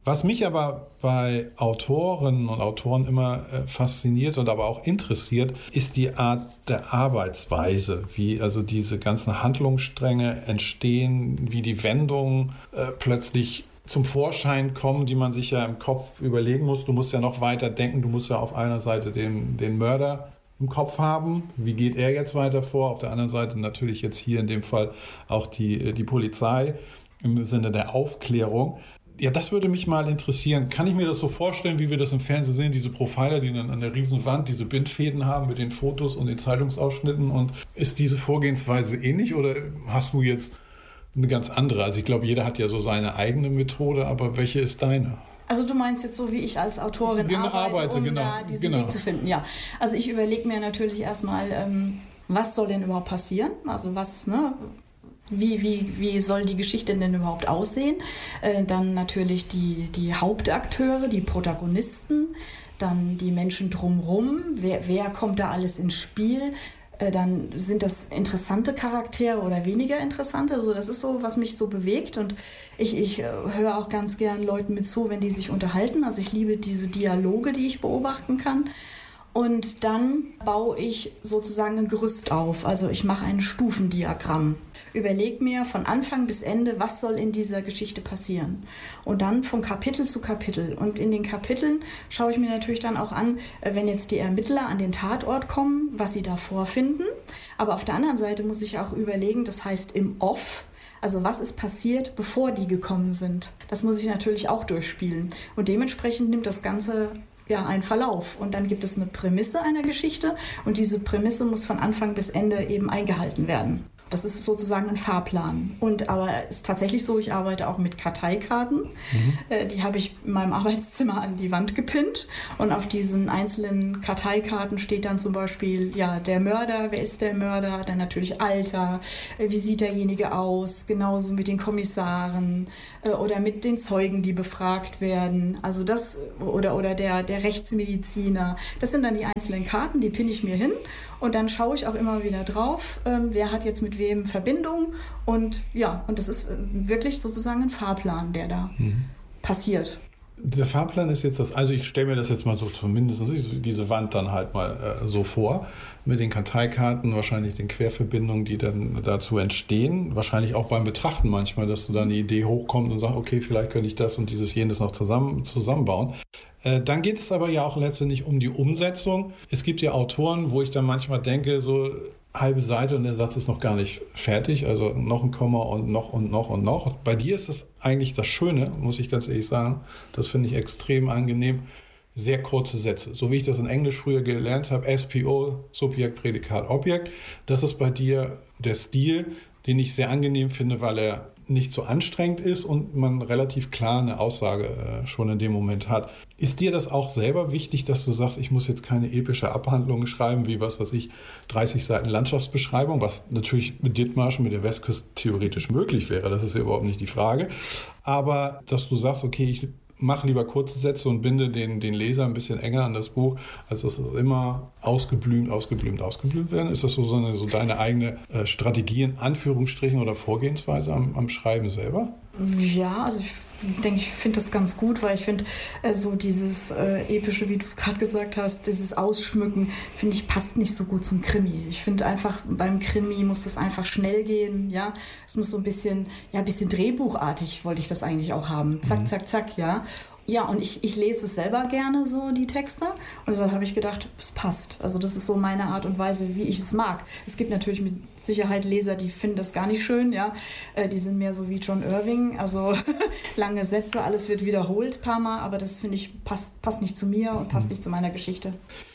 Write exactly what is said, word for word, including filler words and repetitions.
Was mich aber bei Autorinnen und Autoren immer äh, fasziniert und aber auch interessiert, ist die Art der Arbeitsweise, wie also diese ganzen Handlungsstränge entstehen, wie die Wendungen äh, plötzlich zum Vorschein kommen, die man sich ja im Kopf überlegen muss. Du musst ja noch weiter denken, du musst ja auf einer Seite den, den Mörder im Kopf haben. Wie geht er jetzt weiter vor? Auf der anderen Seite natürlich jetzt hier in dem Fall auch die, die Polizei im Sinne der Aufklärung. Ja, das würde mich mal interessieren. Kann ich mir das so vorstellen, wie wir das im Fernsehen sehen, diese Profiler, die dann an der Riesenwand diese Bindfäden haben mit den Fotos und den Zeitungsausschnitten? Und ist diese Vorgehensweise ähnlich oder hast du jetzt eine ganz andere? Also ich glaube, jeder hat ja so seine eigene Methode, aber welche ist deine? Also du meinst jetzt so, wie ich als Autorin genau, arbeite, arbeite, um genau, da diesen genau. Weg zu finden? Ja, also ich überlege mir natürlich erstmal, ähm, was soll denn überhaupt passieren? Also was, ne? Wie, wie, wie soll die Geschichte denn überhaupt aussehen? Äh, dann natürlich die, die Hauptakteure, die Protagonisten, dann die Menschen drumherum. Wer, wer kommt da alles ins Spiel? Äh, dann sind das interessante Charaktere oder weniger interessante. Also das ist so, was mich so bewegt. Und ich, ich äh, höre auch ganz gern Leuten mit zu, wenn die sich unterhalten. Also ich liebe diese Dialoge, die ich beobachten kann. Und dann baue ich sozusagen ein Gerüst auf. Also ich mache ein Stufendiagramm. Überlege mir von Anfang bis Ende, was soll in dieser Geschichte passieren. Und dann von Kapitel zu Kapitel. Und in den Kapiteln schaue ich mir natürlich dann auch an, wenn jetzt die Ermittler an den Tatort kommen, was sie da vorfinden. Aber auf der anderen Seite muss ich auch überlegen, das heißt im Off, also was ist passiert, bevor die gekommen sind. Das muss ich natürlich auch durchspielen. Und dementsprechend nimmt das Ganze ja einen Verlauf. Und dann gibt es eine Prämisse einer Geschichte und diese Prämisse muss von Anfang bis Ende eben eingehalten werden. Das ist sozusagen ein Fahrplan. Und aber es ist tatsächlich so, ich arbeite auch mit Karteikarten. Mhm. Äh, die habe ich in meinem Arbeitszimmer an die Wand gepinnt. Und auf diesen einzelnen Karteikarten steht dann zum Beispiel ja, der Mörder, wer ist der Mörder, dann natürlich Alter, äh, wie sieht derjenige aus, genauso mit den Kommissaren äh, oder mit den Zeugen, die befragt werden. Also das oder, oder der, der Rechtsmediziner. Das sind dann die einzelnen Karten, die pinne ich mir hin. Und dann schaue ich auch immer wieder drauf, ähm, wer hat jetzt mit wem Verbindung. Und ja, und das ist wirklich sozusagen ein Fahrplan, der da mhm. passiert. Der Fahrplan ist jetzt das, also ich stelle mir das jetzt mal so zumindest diese Wand dann halt mal äh, so vor, mit den Karteikarten, wahrscheinlich den Querverbindungen, die dann dazu entstehen. Wahrscheinlich auch beim Betrachten manchmal, dass du da eine Idee hochkommt und sagst, okay, vielleicht könnte ich das und dieses jenes noch zusammen, zusammenbauen. Äh, dann geht es aber ja auch letztendlich um die Umsetzung. Es gibt ja Autoren, wo ich dann manchmal denke, so halbe Seite und der Satz ist noch gar nicht fertig, also noch ein Komma und noch und noch und noch. Bei dir ist das eigentlich das Schöne, muss ich ganz ehrlich sagen. Das finde ich extrem angenehm. Sehr kurze Sätze. So wie ich das in Englisch früher gelernt habe, S P O, Subjekt, Prädikat, Objekt. Das ist bei dir der Stil, den ich sehr angenehm finde, weil er nicht so anstrengend ist und man relativ klar eine Aussage äh, schon in dem Moment hat. Ist dir das auch selber wichtig, dass du sagst, ich muss jetzt keine epische Abhandlung schreiben, wie was weiß ich, dreißig Seiten Landschaftsbeschreibung, was natürlich mit Dithmarschen, mit der Westküste theoretisch möglich wäre, das ist ja überhaupt nicht die Frage. Aber dass du sagst, okay, ich mach lieber kurze Sätze und binde den, den Leser ein bisschen enger an das Buch, als dass es immer ausgeblümt, ausgeblümt, ausgeblümt werden. Ist das so, so, eine, so deine eigene äh, Strategie in Anführungsstrichen oder Vorgehensweise am, am Schreiben selber? Ja, also ich denke, ich finde das ganz gut, weil ich finde, äh, so dieses äh, epische, wie du es gerade gesagt hast, dieses Ausschmücken, finde ich, passt nicht so gut zum Krimi. Ich finde einfach, beim Krimi muss das einfach schnell gehen, ja. Es muss so ein bisschen, ja, ein bisschen drehbuchartig wollte ich das eigentlich auch haben. Zack, mhm. zack, zack, ja. Ja, und ich, ich lese es selber gerne, so die Texte. Und deshalb habe ich gedacht, es passt. Also das ist so meine Art und Weise, wie ich es mag. Es gibt natürlich mit Sicherheit Leser, die finden das gar nicht schön, ja. Äh, die sind mehr so wie John Irving, also lange Sätze, alles wird wiederholt ein paar Mal, aber das finde ich, passt, passt nicht zu mir und passt nicht zu meiner Geschichte.